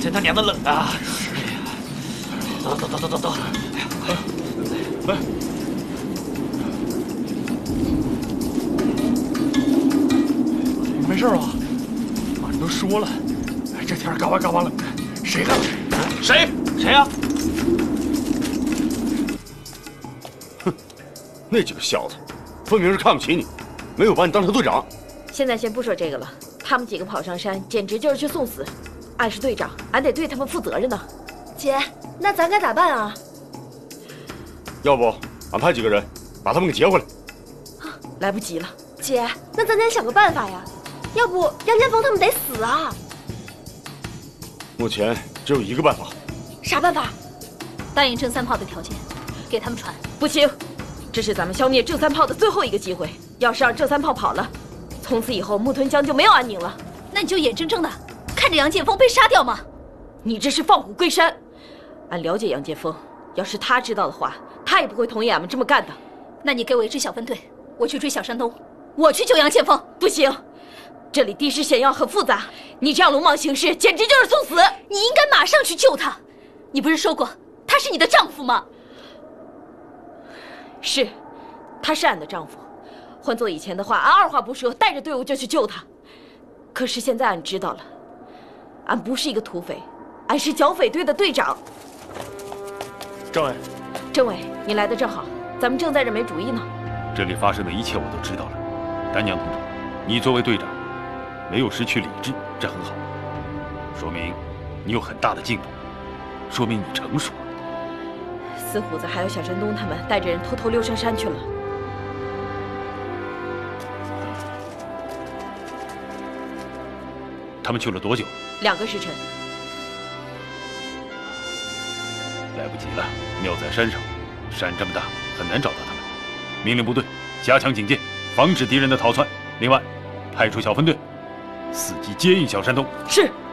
真他娘的冷啊！是呀，走走走走走走，哎呀，快！ 来，没事吧？马上都说了，这天嘎巴嘎巴冷的，谁干的？谁？ 谁呀？ 哼，那几个小子，分明是看不起你，没有把你当成队长。 现在先不说这个了，他们几个跑上山，简直就是去送死。俺是队长，俺得对他们负责任呢。 姐，那咱该咋办啊？ 要不俺派几个人把他们给劫回来。 来不及了， 姐，那咱得想个办法呀。要不杨建锋他们得死啊！ 目前只有一个办法。 啥办法？ 答应郑三炮的条件，给他们船。 不行，这是咱们消灭郑三炮的最后一个机会。要是让郑三炮跑了，从此以后木屯江就没有安宁了。 那你就眼睁睁的看着杨建锋被杀掉吗？ 你这是放虎归山。俺了解杨建锋，要是他知道的话，他也不会同意俺们这么干的。 那你给我一支小分队，我去追小山东，我去救杨建锋。 不行，这里地势险要，很复杂，你这样鲁莽行事，简直就是送死。 你应该马上去救他。你不是说过他是你的丈夫吗？ 是，他是俺的丈夫。换做以前的话，俺二话不说，带着队伍就去救他。可是现在俺知道了，俺不是一个土匪，俺是剿匪队的队长。 政委， 政委，你来的正好，咱们正在这没主意呢。 这里发生的一切我都知道了。丹江同志，你作为队长，没有失去理智，这很好，说明你有很大的进步，说明你成熟了。 四虎子还有小山东他们带着人偷偷溜上山去了。 他们去了多久 ？2个时辰。 来不及了，庙在山上，山这么大，很难找到他们。命令部队加强警戒，防止敌人的逃窜。另外，派出小分队伺机接应小山东。 是。